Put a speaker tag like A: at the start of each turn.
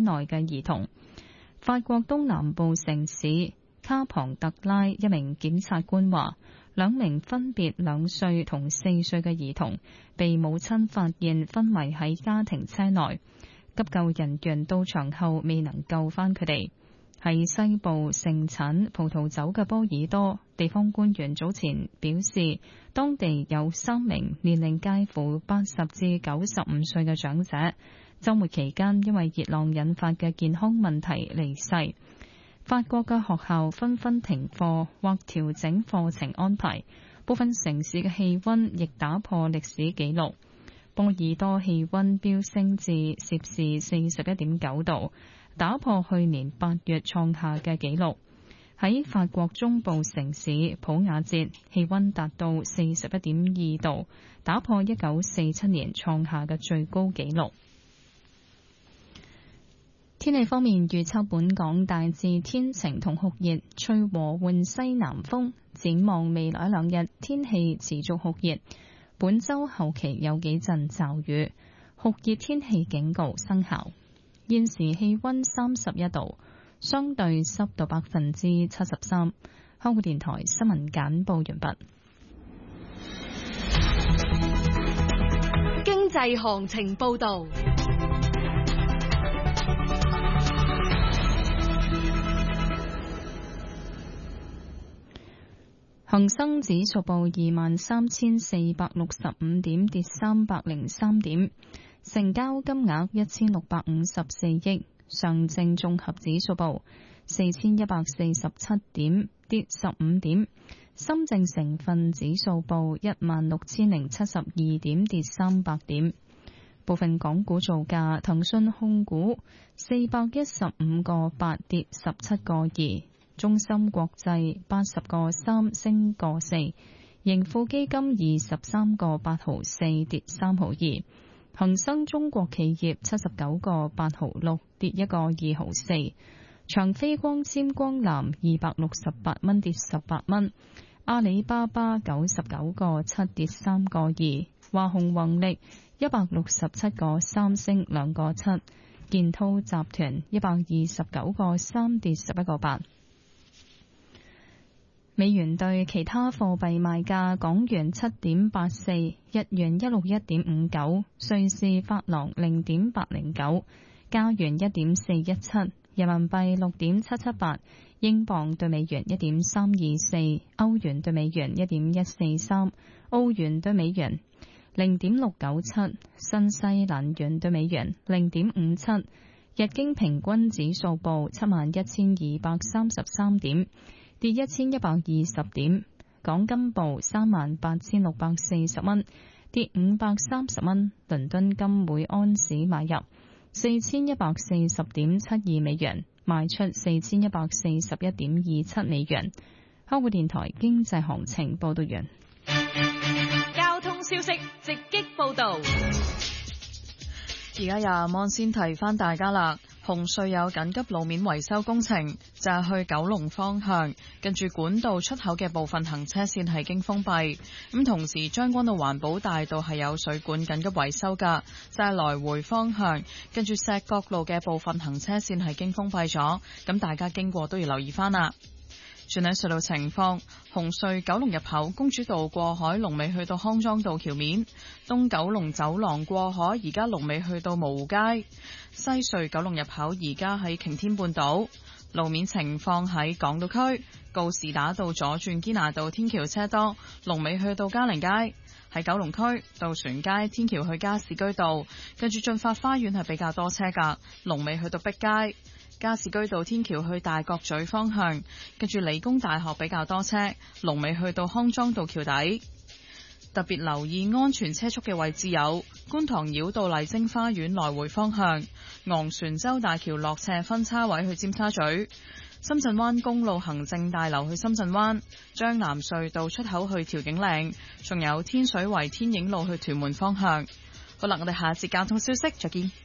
A: 內嘅兒童。法國東南部城市卡龐特拉一名檢察官話，2名分別2歲同4歲嘅兒童被母親發現昏迷喺家庭車內，急救人員到場後未能救返佢哋。喺西部盛產葡萄酒嘅波爾多，地方官員早前表示，當地有3名年齡介乎80至95歲嘅長者，週末期間因為熱浪引發嘅健康問題離世。法國嘅學校紛紛停課或調整課程安排，部分城市嘅氣溫亦打破歷史紀錄。波爾多氣溫飆升至攝氏41.9度，打破去年8月創下嘅紀錄。喺法國中部城市普雅捷，氣溫達到41.2度，打破1947年創下嘅最高紀錄。天氣方面預測，本港大致天晴同酷熱，吹和緩西南風。展望未來2日，天氣持續酷熱。本週後期有幾陣驟雨，酷熱天氣警告生效。現時氣溫31度，相對濕度73%。香港電台新聞簡報完畢。
B: 經濟行情報道。
A: 恒生指數報23,465點，跌303點，成交金額1654億。上證綜合指數報4147點，跌15點。深證成分指數報16072點，跌300點。部分港股造價：騰訊控股415個8，跌17個2。中芯國際80個3，升個4，盈富基金23個8毫4，跌3毫2，恒生中國企業79個8毫6，跌1個2毫4，長飛光纖光纜268蚊，跌18蚊，阿里巴巴99個7，跌3個2，華虹宏力167個3，升2個7，建滔集團129個3，跌11個8。美元對其他貨幣賣價：港元7.84，日元161.59，瑞士法郎0.809，加元1.417，人民幣6.778，英鎊對美元1.324，歐元對美元1.143，澳元對美元0.697，新西蘭元對美元0.57，日經平均指數報71,233點，跌1120點，港金報38,640蚊，跌530蚊。倫敦金每安士買入4140.72美元，賣出4141.27美元。香港電台經濟行情報道完。
B: 交通消息直擊報道。
C: 而家由阿芒先提翻大家啦。紅隧有緊急路面維修工程，就係去九龍方向，近住管道出口嘅部分行車線係經封閉。咁同時將軍澳環保大道係有水管緊急維修噶，就係來回方向，近住石角路嘅部分行車線係經封閉咗。咁大家經過都要留意翻啦。轉睇隧道情況，紅隧九龍入口公主道過海龍尾去到康莊道橋面，東九龍走廊過海而家龍尾去到蕪湖街，西隧九龍入口而家喺擎天半島。路面情況喺港島區告士打道左轉堅拿道天橋車多，龍尾去到嘉寧街。喺九龍區渡船街天橋去加士居道，跟住駿發花園係比較多車噶，龍尾去到碧街。加士居道天橋去大角咀方向，跟住理工大學比較多車，龍尾去到康莊道橋底。特別留意安全車速嘅位置有觀塘繞道麗晶花園來回方向、昂船洲大橋落斜分叉位去尖沙咀、深圳灣公路行政大樓去深圳灣、將南隧道出口去調景嶺，仲有天水圍天影路去屯門方向。好啦，我哋下節交通消息再見。